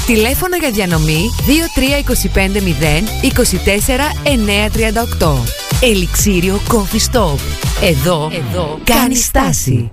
Τηλέφωνο για διανομή 2325 0 24 938. Ελιξίριο Coffee Stop. Εδώ κάνει στάση.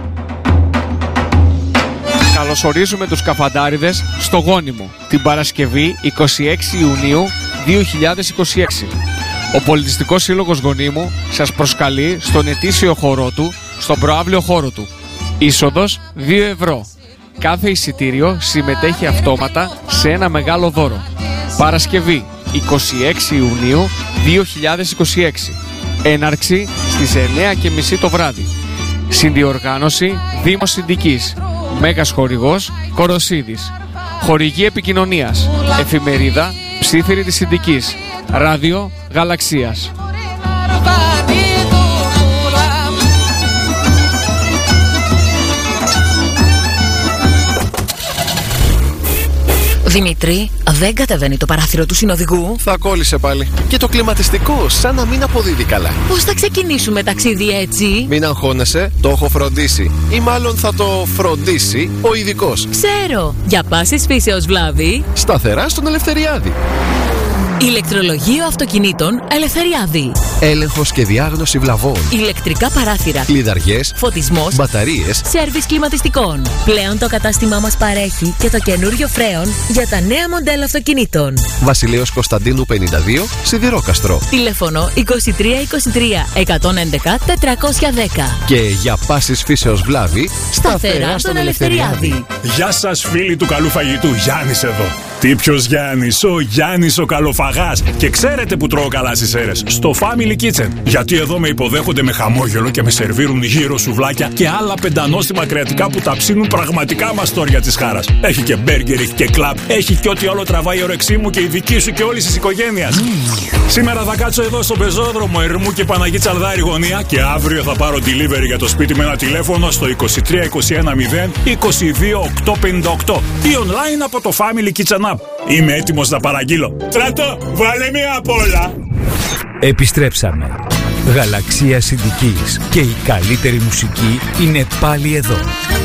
Καλωσορίζουμε τους καφαντάριδες στο Γόνιμο την Παρασκευή 26 Ιουνίου 2026. Ο Πολιτιστικός Σύλλογος Γονίμου σας προσκαλεί στον ετήσιο χώρο του, στον προαύλιο χώρο του. Είσοδος 2 ευρώ. Κάθε εισιτήριο συμμετέχει αυτόματα σε ένα μεγάλο δώρο. Παρασκευή 26 Ιουνίου 2026. Έναρξη στις 9:30 το βράδυ. Συνδιοργάνωση Δήμος Συντικής. Μέγας χορηγός Κοροσίδης. Χορηγή επικοινωνίας. Εφημερίδα Ψήφιρη της Συντικής. Ράδιο Γαλαξίας. Δημήτρη, δεν κατεβαίνει το παράθυρο του συνοδηγού. Θα κόλλησε πάλι. Και το κλιματιστικό, σαν να μην αποδίδει καλά. Πώς θα ξεκινήσουμε ταξίδι έτσι? Μην αγχώνεσαι, το έχω φροντίσει. Ή μάλλον θα το φροντίσει ο ειδικός. Ξέρω. Για πάσης φύσεως βλάβη. Σταθερά στον Ελευθεριάδη. Ηλεκτρολογείο αυτοκινήτων Ελευθεριάδη. Έλεγχος και διάγνωση βλαβών. Ηλεκτρικά παράθυρα. Κλειδαριές. Φωτισμός. Μπαταρίες. Σέρβις κλιματιστικών. Πλέον το κατάστημά μας παρέχει και το καινούριο φρέον για τα νέα μοντέλα αυτοκινήτων. Βασιλέως Κωνσταντίνου 52, Σιδηρόκαστρο. Τηλέφωνο 2323 111 410. Και για πάσης φύσεως βλάβη, σταθερά στον Ελευθεριάδη. Γεια σας φίλοι του καλού φαγητού, Γιάννης εδώ. Τι ποιος Γιάννης? Ο Γιάννης ο καλοφαγάς. Και ξέρετε που τρώω καλά στις αίρες? Στο Family Kitchen. Γιατί εδώ με υποδέχονται με χαμόγελο και με σερβίρουν γύρω σουβλάκια και άλλα πεντανόστιμα κρεατικά που τα ψήνουν πραγματικά μαστόρια της χάρας. Έχει και μπέργκερ, έχει και κλαμπ, έχει και ό,τι άλλο τραβάει η όρεξή μου και η δική σου και όλης της οικογένειας. Σήμερα θα κάτσω εδώ στο πεζόδρομο Ερμού και Παναγή Τσαλδάρη γωνία και αύριο θα πάρω delivery για το σπίτι με ένα τηλέφωνο στο 2321 0 22 858 ή online από το Family Kitchen App. Είμαι έτοιμος να παραγγείλω. Στρατό, βάλε μία απ' όλα. Επιστρέψαμε. Γαλαξία Συντικής και η καλύτερη μουσική είναι πάλι εδώ.